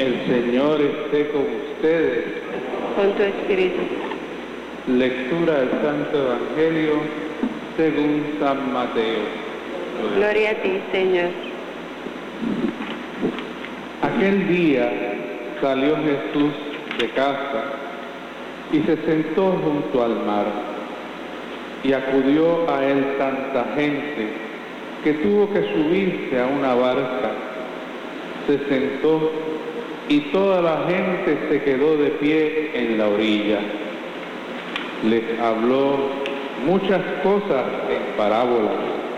El Señor esté con ustedes. Con tu espíritu. Lectura del Santo Evangelio según San Mateo. Gloria a ti, Señor. Aquel día salió Jesús de casa y se sentó junto al mar. Y acudió a él tanta gente que tuvo que subirse a una barca. Se sentó y toda la gente se quedó de pie en la orilla. Les habló muchas cosas en parábolas.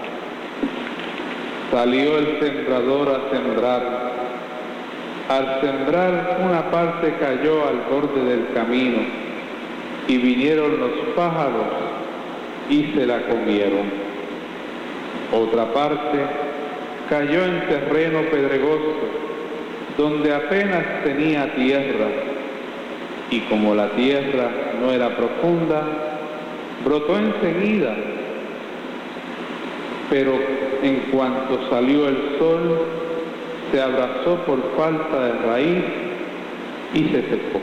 Salió el sembrador a sembrar. Al sembrar, una parte cayó al borde del camino, y vinieron los pájaros y se la comieron. Otra parte cayó en terreno pedregoso, donde apenas tenía tierra, y como la tierra no era profunda, brotó enseguida. Pero en cuanto salió el sol, se abrazó por falta de raíz y se secó.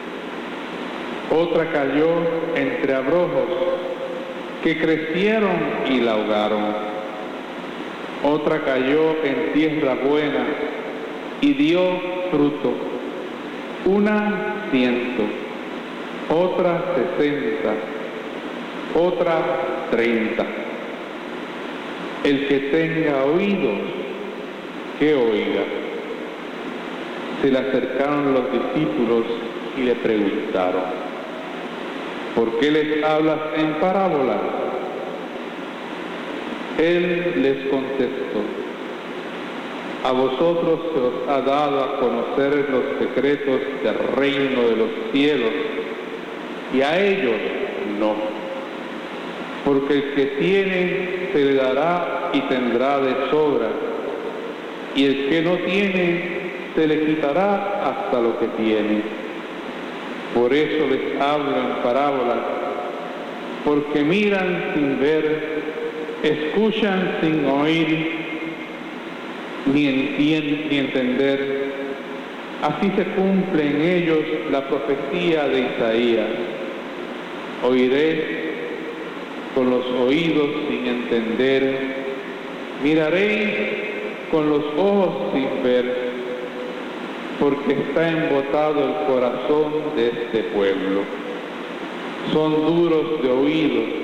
Otra cayó entre abrojos, que crecieron y la ahogaron. Otra cayó en tierra buena y dio fruto, una 100, otra 60, otra 30. El que tenga oídos, que oiga. Se le acercaron los discípulos y le preguntaron: ¿por qué les hablas en parábolas? Él les contestó: a vosotros se os ha dado a conocer los secretos del reino de los cielos, y a ellos no. Porque el que tiene se le dará y tendrá de sobra, y el que no tiene se le quitará hasta lo que tiene. Por eso les hablo en parábolas, porque miran sin ver, escuchan sin oír, ni entender. Así se cumple en ellos la profecía de Isaías: oiréis con los oídos sin entender, miraréis con los ojos sin ver, porque está embotado el corazón de este pueblo. Son duros de oídos